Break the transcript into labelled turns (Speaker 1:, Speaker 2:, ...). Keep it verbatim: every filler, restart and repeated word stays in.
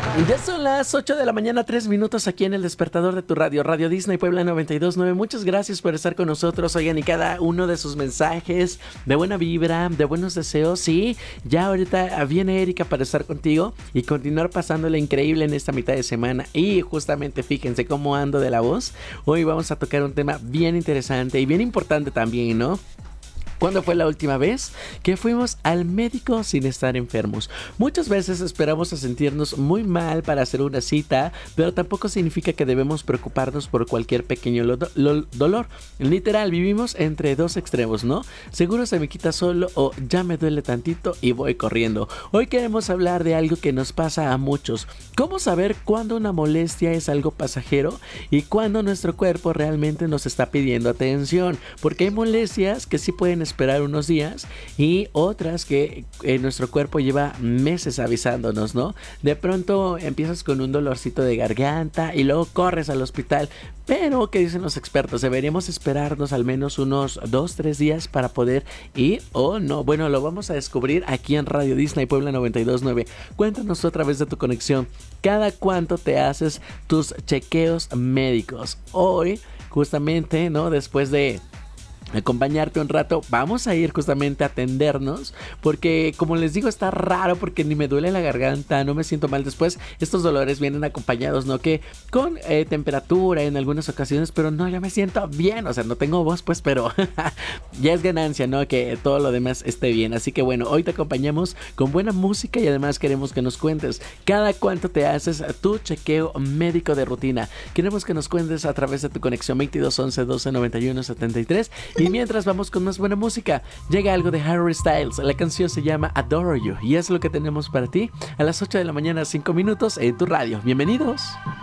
Speaker 1: Ya son las ocho de la mañana, tres minutos aquí en el despertador de tu radio, Radio Disney Puebla noventa y dos punto nueve. Muchas gracias por estar con nosotros. Oigan, y cada uno de sus mensajes de buena vibra, de buenos deseos. Sí, ya ahorita viene Erika para estar contigo y continuar pasándola increíble en esta mitad de semana. Y justamente fíjense cómo ando de la voz. Hoy vamos a tocar un tema bien interesante y bien importante también, ¿no? ¿Cuándo fue la última vez que fuimos al médico sin estar enfermos? Muchas veces esperamos a sentirnos muy mal para hacer una cita, pero tampoco significa que debemos preocuparnos por cualquier pequeño lo- lo- dolor. Literal, vivimos entre dos extremos, ¿no? Seguro se me quita solo o ya me duele tantito y voy corriendo. Hoy queremos hablar de algo que nos pasa a muchos. ¿Cómo saber cuándo una molestia es algo pasajero y cuándo nuestro cuerpo realmente nos está pidiendo atención? Porque hay molestias que sí pueden esperar unos días y otras que eh, nuestro cuerpo lleva meses avisándonos, ¿no? De pronto empiezas con un dolorcito de garganta y luego corres al hospital. Pero, ¿qué dicen los expertos? Deberíamos esperarnos al menos unos dos, tres días para poder ir o no. Bueno, lo vamos a descubrir aquí en Radio Disney Puebla noventa y dos punto nueve. Cuéntanos a través de tu conexión. ¿Cada cuánto te haces tus chequeos médicos? Hoy, justamente, ¿no? Después de acompañarte un rato, vamos a ir justamente a atendernos, porque como les digo, está raro porque ni me duele la garganta, no me siento mal. Después estos dolores vienen acompañados, ¿no? Que con eh, temperatura en algunas ocasiones, pero no, ya me siento bien, o sea, no tengo voz pues, pero ya es ganancia, ¿no? Que todo lo demás esté bien. Así que bueno, hoy te acompañamos con buena música y además queremos que nos cuentes cada cuánto te haces tu chequeo médico de rutina. Queremos que nos cuentes a través de tu conexión veintidós once doce noventa y uno setenta y tres. Y mientras vamos con más buena música, llega algo de Harry Styles. La canción se llama Adore You y es lo que tenemos para ti a las ocho de la mañana, cinco minutos en tu radio. Bienvenidos.